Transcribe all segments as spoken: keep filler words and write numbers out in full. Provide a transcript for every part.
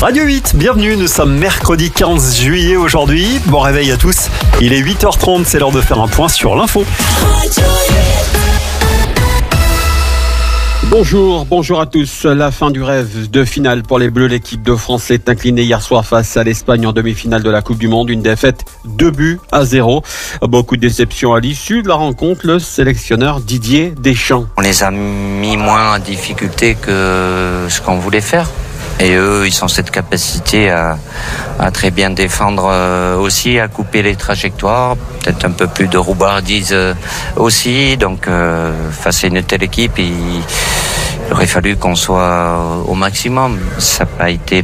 Radio huit, bienvenue, nous sommes mercredi quinze juillet aujourd'hui. Bon réveil à tous, il est huit heures trente, c'est l'heure de faire un point sur l'info. Bonjour, bonjour à tous. La fin du rêve de finale pour les Bleus. L'équipe de France s'est inclinée hier soir face à l'Espagne en demi-finale de la Coupe du Monde. Une défaite, deux buts à zéro. Beaucoup de déceptions à l'issue de la rencontre. Le sélectionneur Didier Deschamps. On les a mis moins en difficulté que ce qu'on voulait faire. Et eux, ils ont cette capacité à, à très bien défendre euh, aussi, à couper les trajectoires, peut-être un peu plus de roubardise euh, aussi. Donc, euh, face à une telle équipe, il, il aurait fallu qu'on soit au maximum. Ça n'a pas été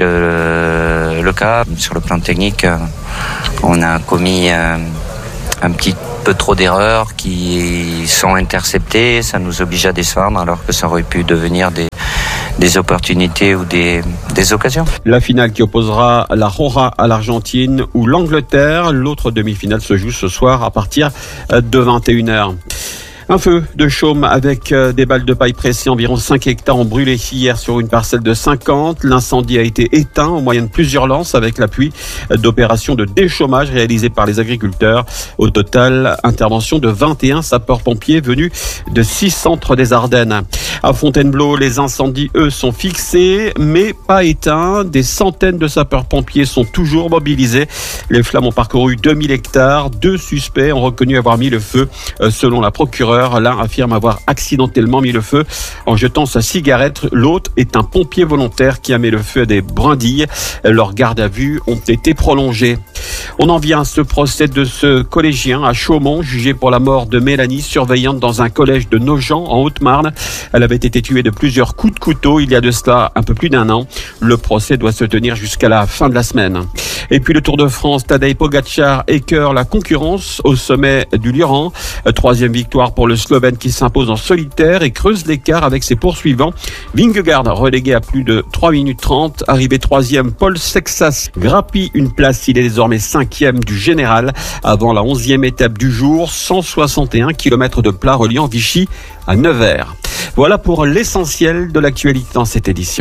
le, le cas. Sur le plan technique, euh, on a commis euh, un petit peu trop d'erreurs qui sont interceptées. Ça nous oblige à descendre alors que ça aurait pu devenir des des opportunités ou des, des occasions. La finale qui opposera la Jora à l'Argentine ou l'Angleterre. L'autre demi-finale se joue ce soir à partir de vingt et une heures. Un feu de chaume avec des balles de paille pressées. Environ cinq hectares ont brûlé hier sur une parcelle de cinquante. L'incendie a été éteint au moyen de plusieurs lances avec l'appui d'opérations de déchômage réalisées par les agriculteurs. Au total, intervention de vingt et un sapeurs-pompiers venus de six centres des Ardennes. À Fontainebleau, les incendies, eux, sont fixés, mais pas éteints. Des centaines de sapeurs-pompiers sont toujours mobilisés. Les flammes ont parcouru deux mille hectares. Deux suspects ont reconnu avoir mis le feu, selon la procureure. L'un affirme avoir accidentellement mis le feu en jetant sa cigarette. L'autre est un pompier volontaire qui a mis le feu à des brindilles. Leurs gardes à vue ont été prolongés. On en vient à ce procès de ce collégien à Chaumont, jugé pour la mort de Mélanie, surveillante dans un collège de Nogent, en Haute-Marne. Elle avait été tuée de plusieurs coups de couteau il y a de cela un peu plus d'un an. Le procès doit se tenir jusqu'à la fin de la semaine. Et puis le Tour de France, Tadej Pogačar écœure la concurrence au sommet du Lioran. Troisième victoire pour le Slovène qui s'impose en solitaire et creuse l'écart avec ses poursuivants. Vingegaard relégué à plus de trois minutes trente. Arrivé troisième, Paul Sexas grappille une place. Il est désormais cinquième du général avant la onzième étape du jour. cent soixante et un kilomètres de plat reliant Vichy à Nevers. Voilà pour l'essentiel de l'actualité dans cette édition.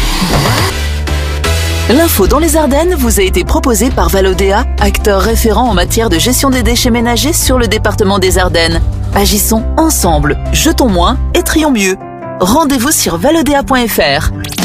L'info dans les Ardennes vous a été proposée par Valodéa, acteur référent en matière de gestion des déchets ménagers sur le département des Ardennes. Agissons ensemble, jetons moins et trions mieux. Rendez-vous sur valodéa point f r.